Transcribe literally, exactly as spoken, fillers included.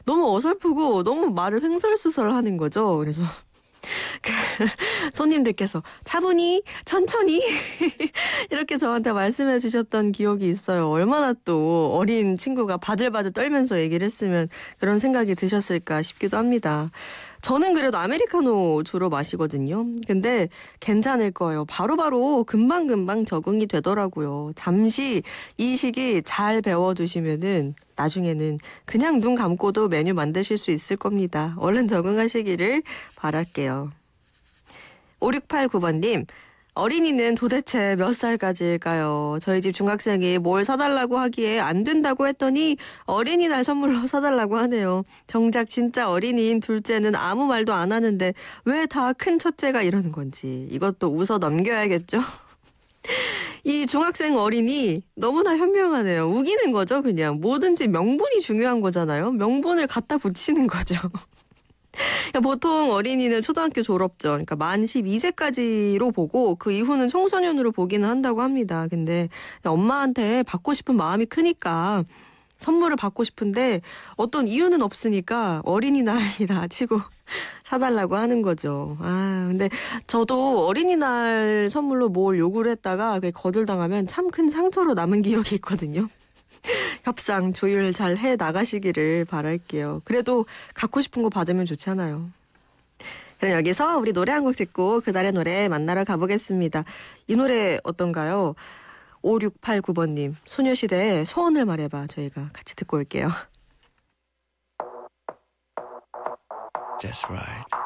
너무 어설프고 너무 말을 횡설수설하는 거죠. 그래서 그 손님들께서 차분히 천천히 이렇게 저한테 말씀해 주셨던 기억이 있어요. 얼마나 또 어린 친구가 바들바들 떨면서 얘기를 했으면 그런 생각이 드셨을까 싶기도 합니다. 저는 그래도 아메리카노 주로 마시거든요. 근데 괜찮을 거예요. 바로바로 금방금방 적응이 되더라고요. 잠시 이 시기 잘 배워두시면은 나중에는 그냥 눈 감고도 메뉴 만드실 수 있을 겁니다. 얼른 적응하시기를 바랄게요. 오육팔구 번님. 어린이는 도대체 몇 살까지일까요? 저희 집 중학생이 뭘 사달라고 하기에 안 된다고 했더니 어린이날 선물로 사달라고 하네요. 정작 진짜 어린이인 둘째는 아무 말도 안 하는데 왜 다 큰 첫째가 이러는 건지 이것도 웃어 넘겨야겠죠? 이 중학생 어린이 너무나 현명하네요. 우기는 거죠, 그냥. 뭐든지 명분이 중요한 거잖아요. 명분을 갖다 붙이는 거죠. 보통 어린이는 초등학교 졸업죠. 그러니까 만 십이 세까지로 보고 그 이후는 청소년으로 보기는 한다고 합니다. 근데 엄마한테 받고 싶은 마음이 크니까 선물을 받고 싶은데 어떤 이유는 없으니까 어린이날이다 치고 사달라고 하는 거죠. 아, 근데 저도 어린이날 선물로 뭘 요구를 했다가 그게 거절당하면 참 큰 상처로 남은 기억이 있거든요. 협상 조율 잘 해 나가시기를 바랄게요. 그래도 갖고 싶은 거 받으면 좋잖아요. 그럼 여기서 우리 노래 한 곡 듣고 그달의 노래 만나러 가보겠습니다. 이 노래 어떤가요? 오육팔구 번님 소녀시대의 소원을 말해봐 저희가 같이 듣고 올게요. That's right.